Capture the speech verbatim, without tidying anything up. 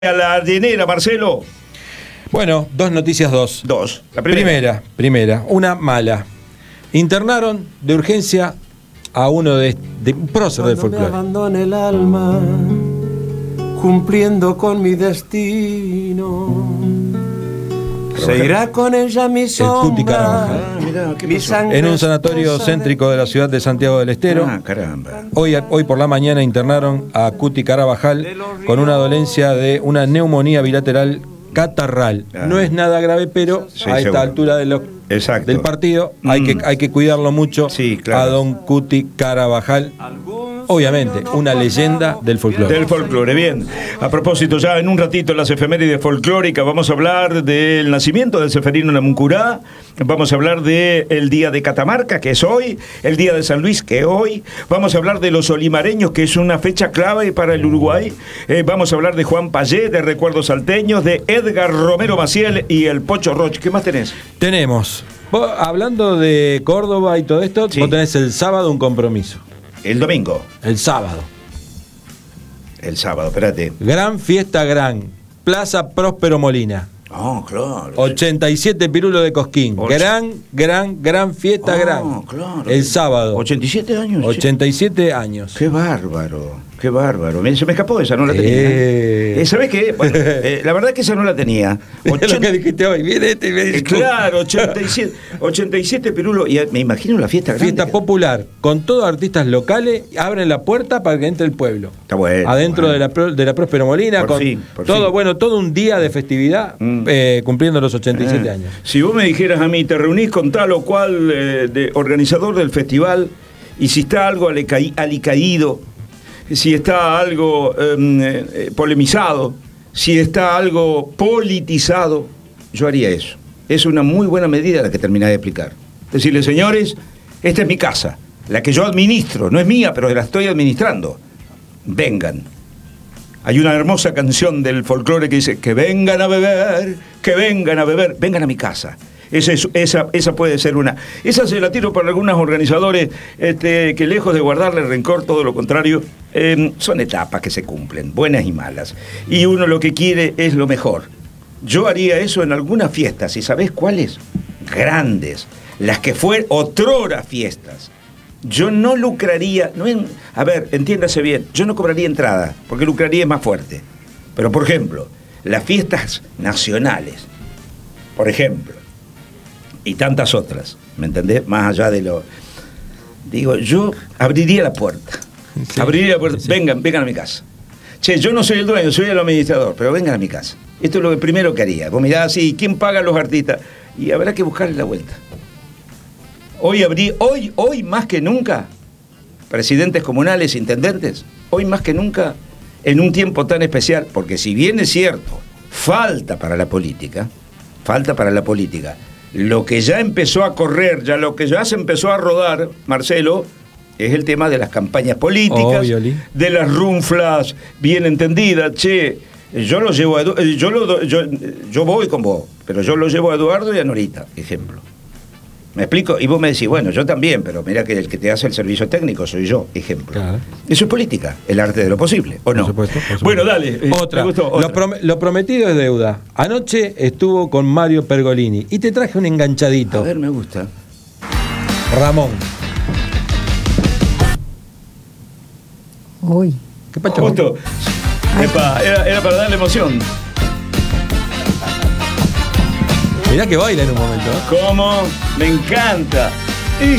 A la llenera, Marcelo. Bueno, dos noticias, dos. Dos. La primera. Primera, primera, una mala. Internaron de urgencia a uno de, de un prócer del folclore. Me abandone el alma, cumpliendo con mi destino. Se irá con ella mi sombra. El Cuti Carabajal. Ah, mirá, ¿qué Mi pasó? sangre En un sanatorio esposa de- céntrico de la ciudad de Santiago del Estero. Ah, caramba. Hoy, hoy por la mañana internaron a Cuti Carabajal con una dolencia de una neumonía bilateral catarral. Ah. No es nada grave, pero Sí, a esta seguro. altura de lo- Exacto. del partido hay, Mm. que, hay que cuidarlo mucho. Sí, claro. A don Cuti Carabajal, obviamente, una leyenda del folclore. Del folclore, bien. A propósito, ya en un ratito en las efemérides folclóricas vamos a hablar del nacimiento del Seferino Namuncurá, vamos a hablar del Día de Catamarca, que es hoy, el Día de San Luis, que es hoy, vamos a hablar de los olimareños, que es una fecha clave para el Uruguay, eh, vamos a hablar de Juan Payé, de Recuerdos Salteños, de Edgar Romero Maciel y el Pocho Roch. ¿Qué más tenés? Tenemos, vos, hablando de Córdoba y todo esto, Sí. vos tenés el sábado un compromiso. El domingo, El sábado. el sábado, espérate. Gran fiesta gran. Plaza Próspero Molina. Oh, claro. ochenta y siete Pirulo de Cosquín. Och- Gran, gran, gran fiesta Oh, gran. claro. El sábado. ochenta y siete años. ochenta y siete años. Qué bárbaro, qué bárbaro. Me- Se me escapó esa, no la tenía. Eh. Eh, ¿Sabés qué? Bueno, eh, la verdad es que esa no la tenía. Es lo Ochen- que dijiste hoy. Viene este y me Eh, dice, claro, ochenta y siete, ochenta y siete Pirulo. Y eh, me imagino la fiesta grande. Fiesta popular, con todos artistas locales, abren la puerta para que entre el pueblo. Está bueno, Adentro bueno. de la pro- de la Próspero Molina, Por con fin, por todo, fin. bueno, todo un día de festividad, Mm. eh, cumpliendo los ochenta y siete Eh, años. Si vos me dijeras a mí, te reunís con tal o cual eh, de organizador del festival, y si está algo alicaí- alicaído, si está algo eh, eh, polemizado, si está algo politizado, yo haría eso. Es una muy buena medida la que terminás de explicar. Decirle, señores, esta es mi casa, la que yo administro, no es mía, pero la estoy administrando. Vengan. Hay una hermosa canción del folclore que dice, que vengan a beber, que vengan a beber, vengan a mi casa. Esa, es- esa, esa puede ser una. Esa se la tiro para algunos organizadores este, que lejos de guardarle rencor, todo lo contrario, eh, son etapas que se cumplen, buenas y malas. Y uno lo que quiere es lo mejor. Yo haría eso en algunas fiestas, ¿y sabés cuáles? Grandes, las que fueron otrora fiestas. Yo no lucraría, no en, a ver, entiéndase bien, yo no cobraría entrada, porque lucraría es más fuerte. Pero, por ejemplo, las fiestas nacionales, por ejemplo, y tantas otras, ¿me entendés? Más allá de lo... Digo, yo abriría la puerta, Sí, abriría la puerta, sí. vengan, vengan a mi casa. Che, yo no soy el dueño, soy el administrador, pero vengan a mi casa. Esto es lo primero que haría. Vos mirás así, ¿quién paga a los artistas? Y habrá que buscarle la vuelta. Hoy, abrí, hoy, hoy más que nunca, presidentes comunales, intendentes, hoy más que nunca, en un tiempo tan especial, porque si bien es cierto, falta para la política, falta para la política, lo que ya empezó a correr, ya lo que ya se empezó a rodar, Marcelo, es el tema de las campañas políticas, Obvio, Li. de las runflas bien entendidas. Che, yo lo llevo a Edu- yo, lo, yo, yo voy con vos, pero yo lo llevo a Eduardo y a Norita, ejemplo. ¿Me explico? Y vos me decís, bueno, yo también, pero mira que el que te hace el servicio técnico soy yo, ejemplo. Claro. Eso es política, el arte de lo posible, ¿o no? Por supuesto, por supuesto. Bueno, dale. eh, Otra. me gustó, Lo, otra. prom- lo prometido es deuda. Anoche estuvo con Mario Pergolini y te traje un A enganchadito. ver, me gusta. Ramón. Uy, ¿Qué pacho? Justo. Epa, era, era para darle emoción. Mirá que baila en un momento. ¿eh? ¿Cómo? Me encanta.